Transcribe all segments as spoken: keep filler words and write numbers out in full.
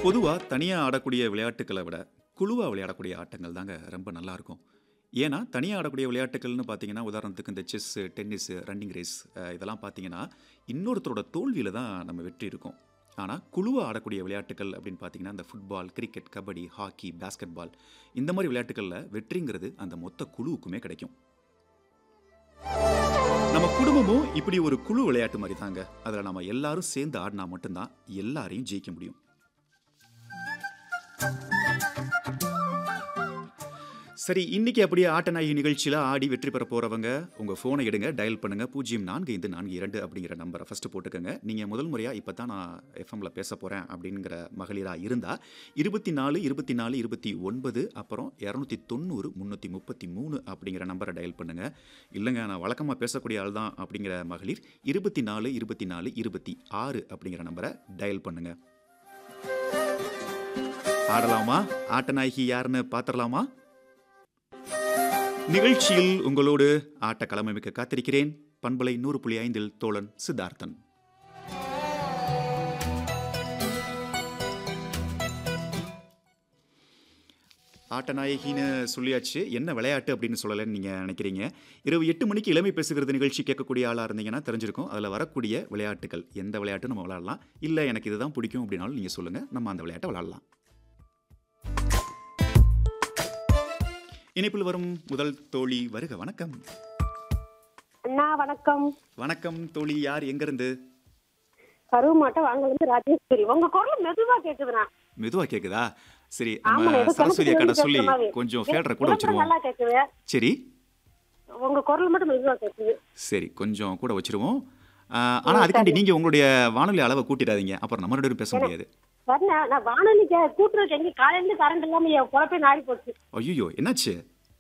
பொதுவா தனியா ஆடக்கூடிய விளையாட்டுக்களை விட குழுவா விளையாடக்கூடிய ஆட்டங்கள் தாங்க ரொம்ப நல்லா இருக்கும். ஏன்னா தனியா ஆடக்கூடிய விளையாட்டுகள்னு பார்த்தீங்கன்னா, உதாரணத்துக்கு இந்த செஸ், டென்னிஸ், ரன்னிங் ரேஸ் இதெல்லாம் பார்த்தீங்கன்னா, இன்னொருத்தரோட தோல்வியில தான் நம்ம வெற்றி இருக்கும். ஆனா குழுவா ஆடக்கூடிய விளையாட்டுகள் அப்படின்னு பார்த்தீங்கன்னா, இந்த football, cricket, kabaddi, hockey, basket பால் இந்த மாதிரி விளையாட்டுகள்ல வெற்றிங்கிறது அந்த மொத்த குழுவுக்குமே கிடைக்கும். நம்ம குடும்பமும் இப்படி ஒரு குழு விளையாட்டு மாதிரி தாங்க. அதுல நம்ம எல்லாரும் சேர்ந்து ஆடினா மட்டும்தான் எல்லாரையும் ஜெயிக்க முடியும். சரி, இன்னைக்கு அப்படியே ஆட்டநாயகி நிகழ்ச்சியில் ஆடி வெற்றி பெற போறவங்க உங்க போனை எடுங்க, டயல் பண்ணுங்க பூஜ்ஜியம் நான்கு ஐந்து நான்கு இரண்டு அப்படிங்கிற நம்பரை ஃபர்ஸ்ட் போட்டுக்கோங்க. நீங்க முதல் முறையா இப்போ தான் நான் எஃப்எம்ல பேச போறேன் அப்படிங்கிற மகளிரா இருந்தா இருபத்தி நாலு இருபத்தி நாலு இருபத்தி ஒன்பது அப்புறம் இரநூத்தி தொண்ணூறு முன்னூற்றி முப்பத்தி மூணு அப்படிங்கிற நம்பரை டயல் பண்ணுங்க. இல்லைங்க நான் வழக்கமாக பேசக்கூடிய ஆள் தான் அப்படிங்கிற மகளிர் இருபத்தி நாலு இருபத்தி நாலு இருபத்தி ஆறு அப்படிங்கிற நம்பரை டயல் பண்ணுங்க. ஆடலாமா? ஆட்டநாயகி யாருன்னு பார்த்துடலாமா? நிகழ்ச்சியில் உங்களோடு ஆட்ட களமமைக்க காத்திருக்கிறேன். பண்பலை நூறு புள்ளி ஐந்தில் தோழன் சித்தார்த்தன். ஆட்டநாயகின்னு சொல்லியாச்சு, என்ன விளையாட்டு அப்படின்னு சொல்லலைன்னு நீங்கள் நினைக்கிறீங்க. இரவு எட்டு மணிக்கு இளமை பேசுகிறது நிகழ்ச்சி கேட்கக்கூடிய ஆளாக இருந்தீங்கன்னா தெரிஞ்சிருக்கும். அதில் வரக்கூடிய விளையாட்டுகள் எந்த விளையாட்டு நம்ம விளையாடலாம். இல்லை எனக்கு இதுதான் பிடிக்கும் அப்படின்னாலும் நீங்கள் சொல்லுங்கள், நம்ம அந்த விளையாட்டை விளையாடலாம். இணைப்பில் வரும் முதல் தோழி வருக. வணக்கம். அண்ணா வணக்கம். வணக்கம் தோழி, யார் எங்க இருந்து? கரூர் மாவட்டம் வாங்கலேருந்து ராஜேஸ்வரி. உங்க குரல் மெதுவா கேக்குதுண்ணா. மெதுவா கேக்குதா? சரி, நம்ம சரஸ்வதி அக்காட சொல்லி கொஞ்சம் ஃபேடரை கூட வச்சிருவோம். நல்லா கேக்குது. சரி, உங்க குரல் மட்டும் மெதுவா கேக்குது. சரி, கொஞ்சம் கூட வச்சிருவோம். ஆனா அதுக்காண்டி நீங்க உங்களுடைய வானொலி அளவை கூட்டிடாதீங்க, அப்புறம் நம்ம ரெண்டு பேரும் பேச முடியாது. நான் வானொலி கூட்டுறது எங்க காலையில கரண்ட் இல்லாம என் குழப்பே நாடி போச்சு. ஐயோ, என்னாச்சு?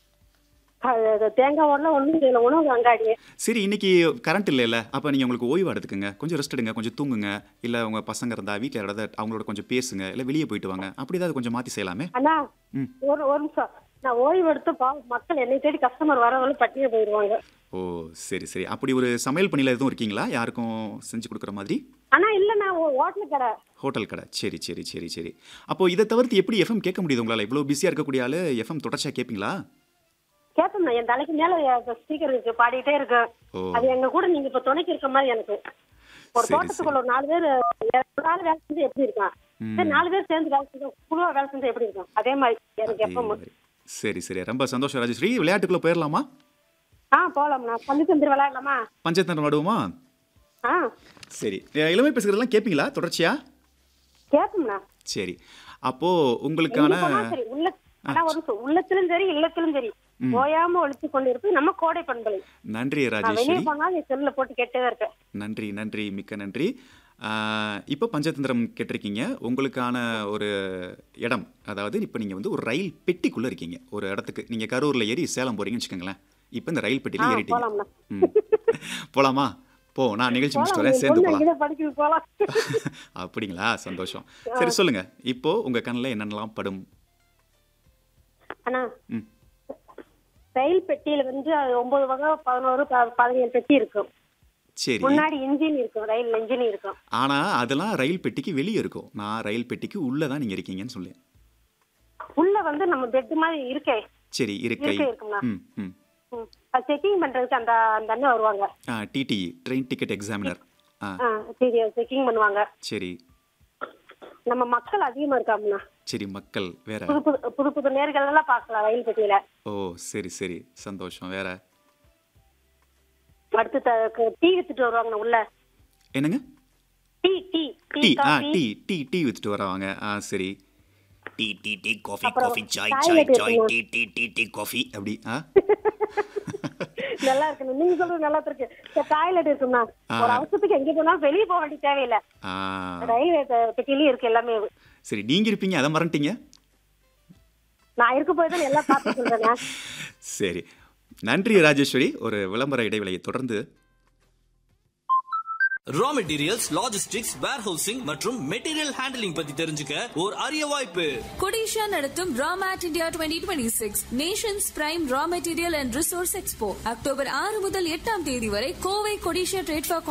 தேங்காய் ஓடல ஒண்ணும் இல்லை, உணவு அங்காடி. சரி, இன்னைக்கு கரண்ட் இல்லைல்ல, அப்ப நீங்க உங்களுக்கு ஓய்வு எடுத்துக்கங்க, கொஞ்சம் ரெஸ்ட் எடுங்க, கொஞ்சம் தூங்குங்க. இல்ல உங்க பசங்க இருந்தா வீட்டுல யாராவது அவங்களோட கொஞ்சம் பேசுங்க, இல்ல வெளியே போயிட்டு வாங்க. அப்படி ஏதாவது கொஞ்சம் மாத்தி செய்யலாமே. அண்ணா ஒரு ஒரு நிமிஷம், நான் ஓய்வு எடுத்து மக்கள் என்னை தேடி கஸ்டமர் வரவங்களும் பட்டியே போயிடுவாங்க. ஓ சரி சரி, அப்படி ஒரு சமையல் பணியில எதுவும் இருக்கீங்களா? யாருக்கும் செஞ்சு கொடுக்குற மாதிரி? ஆனா இல்லண்ணா, ஹோட்டல் கடை. ஹோட்டல் கடை, சரி சரி சரி சரி. அப்போ இதை தவிர்த்து எப்படி எஃப்எம் கேட்க முடியுது உங்களால? இவ்வளவு பிஸியா இருக்கக்கூடிய ஆளு எஃப்எம் தொடர்ச்சியா கேட்பீங்களா? கேட்போம்ண்ணா, என் தலைக்கு மேல ஸ்பீக்கர் இருக்கு, பாடிட்டே இருக்கு. அது எங்க கூட நீங்க இப்ப துணைக்கு இருக்க மாதிரி எனக்கு. ஒரு தோட்டத்துக்குள்ள ஒரு நாலு பேர் நாலு வேலை செஞ்சு எப்படி இருக்கும், நாலு பேர் சேர்ந்து வேலை செஞ்சு குழுவா வேலை செஞ்சு எப்படி இருக்கும், அதே மாதிரி எனக்கு எப்பவும். சரி சரி, ரொம்ப சந்தோஷம் ராஜஸ்ரீ. விளையாட்டுக்குள்ள போயிடலாமா? ஆ போலாம்ண்ணா. பஞ்சதந்திரம் விளையாடலாமா? பஞ்சதந்திரம் விளையாடுவோமா? ஆ சரி. இளமை பேசுகிறதெல்லாம் கேட்பீங்களா தொடர்ச்சியா? கேட்போம்ண்ணா. சரி, அப்போ உங்களுக்கான உள்ளத்திலும் சரி இல்லத்திலும் சரி ஓயாம ஒழிச்சு கொண்டு இருப்பது நம்ம கோடை பண்பலை. நன்றி ராஜேஸ்வரி. செல்ல போட்டு கேட்டே இருக்கேன். நன்றி நன்றி, மிக்க நன்றி. இப்போ பஞ்சதந்திரம் கேட்டிருக்கீங்க. உங்களுக்கான ஒரு இடம், அதாவது இப்போ நீங்கள் வந்து ஒரு ரயில் பெட்டிக்குள்ளே இருக்கீங்க. ஒரு இடத்துக்கு நீங்கள் கரூரில் ஏறி சேலம் போகிறீங்கன்னு வச்சுக்கோங்களேன். இப்போ இந்த ரயில் பெட்டியில் ஏறிட்டீங்க. ம் போகலாமா? போ, நான் நிகழ்ச்சி முடிச்சுட்டு வரேன், சேர்ந்து போகலாம். அப்படிங்களா? சந்தோஷம். சரி சொல்லுங்க, இப்போ உங்க கண்ணில் என்னென்னலாம் படும்? அண்ணா, ரயில் பெட்டியில வந்து ஒன்பது வகை பதினோரு பதினேழு பெட்டி இருக்கும். சரி, முன்னாடி இன்ஜின் இருக்கும், ரயில் இன்ஜின் இருக்கும். ஆனா அதெல்லாம் ரயில் பெட்டிக்கு வெளியே இருக்கும். நான் ரயில் பெட்டிக்கு உள்ளதான் நீங்க இருக்கீங்கன்னு சொல்லேன். உள்ள வந்து நம்ம பெட் மாதிரி இருக்கே. சரி, இருக்கை இருக்குங்களா? ம் ம் செக்கிங் பண்றதுக்கு அந்த அந்த அண்ணன் வருவாங்க. ஆ, டிடி ட்ரெயின் டிக்கெட் எக்ஸாமினர். ஆ சரி, செக்கிங் பண்ணுவாங்க. சரி, நம்ம மக்கள் அதிகமா இருக்காங்கண்ணா. சரி, மக்கள் வேற புது புது புது நேர்கள் எல்லாம் பார்க்கலாம் ரயில் பெட்டியில. ஓ சரி சரி, சந்தோஷம். வேற அடுத்து டீ வித்துட்டு வருவாங்க உள்ள. என்னங்க? டீ டீ டீ ஆ டீ டீ டீ வித்துட்டு வருவாங்க. ஆ சரி, tea tea tea coffee coffee Sai Sai Sai tea tea tea tea coffee அப்படி. ஆ நல்லா இருக்கு, நீங்க சொல்றது நல்லா இருக்கு. டாய்லெட் இருக்கும்னா ஒரு அவசரத்துக்கு எங்க போனாலும் வெளியே போக வேண்டிய தேவையில்லை. ரயில் பெட்டியிலயும் இருக்கு எல்லாமே. சரி, நீங்க இருப்பீங்க, அதை மறந்துட்டீங்க. நான் இருக்க போய் தான் எல்லாம் பார்த்து சொல்றேன். சரி, நன்றி ராஜேஸ்வரி. ஒரு விளம்பர இடைவெளியை தொடர்ந்து ரா மெட்டீரியல்ஸ், லாஜிஸ்டிக்ஸ், வேர்ஹவுசிங் மற்றும் மெட்டீரியல் ஹேண்டலிங் பத்தி தெரிஞ்சுக்க ஒரு அரிய வாய்ப்பு. கொடிஷா நடத்தும் ராமேட் India twenty twenty six Nations prime raw material and resource expo October ஆறு முதல் எட்டாம் தேதி வரை கோவை கொடிஷா ட்ரேட் ஃபேர்